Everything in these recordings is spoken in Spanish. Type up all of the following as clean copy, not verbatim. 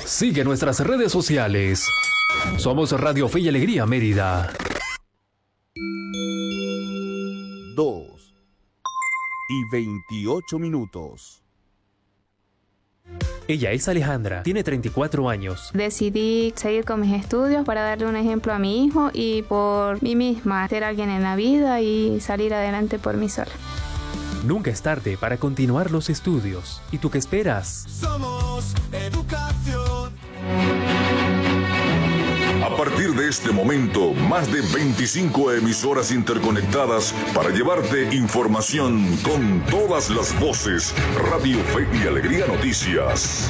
Sigue nuestras redes sociales. Somos Radio Fe y Alegría Mérida. 2:28. Ella es Alejandra, tiene 34 años. Decidí seguir con mis estudios para darle un ejemplo a mi hijo y por mí misma, ser alguien en la vida y salir adelante por mí sola. Nunca es tarde para continuar los estudios. ¿Y tú qué esperas? Somos educación. A partir de este momento, más de 25 emisoras interconectadas para llevarte información con todas las voces. Radio Fe y Alegría Noticias.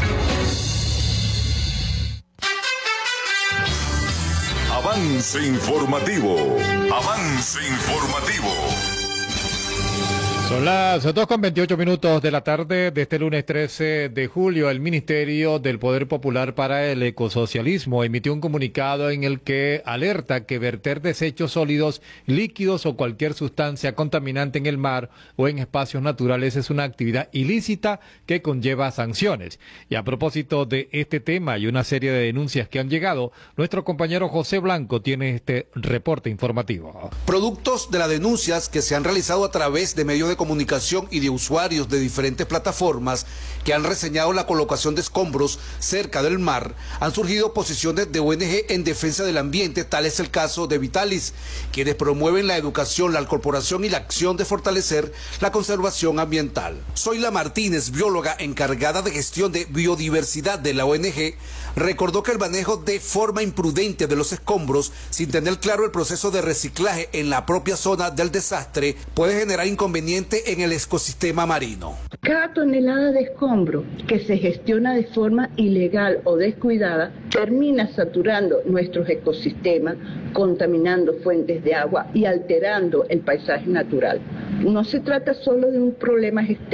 Avance informativo. Avance informativo. Son las 2:28 de la tarde de este lunes 13 de julio. El Ministerio del Poder Popular para el Ecosocialismo emitió un comunicado en el que alerta que verter desechos sólidos, líquidos o cualquier sustancia contaminante en el mar o en espacios naturales es una actividad ilícita que conlleva sanciones. Y a propósito de este tema y una serie de denuncias que han llegado, nuestro compañero José Blanco tiene este reporte informativo. Productos de las denuncias que se han realizado a través de medios de comunicación y de usuarios de diferentes plataformas que han reseñado la colocación de escombros cerca del mar, han surgido posiciones de ONG en defensa del ambiente. Tal es el caso de Vitalis, quienes promueven la educación, la incorporación y la acción de fortalecer la conservación ambiental. Zoila Martínez, bióloga encargada de gestión de biodiversidad de la ONG, recordó que el manejo de forma imprudente de los escombros, sin tener claro el proceso de reciclaje en la propia zona del desastre, puede generar inconvenientes en el ecosistema marino. Cada tonelada de escombro que se gestiona de forma ilegal o descuidada termina saturando nuestros ecosistemas, contaminando fuentes de agua y alterando el paisaje natural. No se trata solo de un problema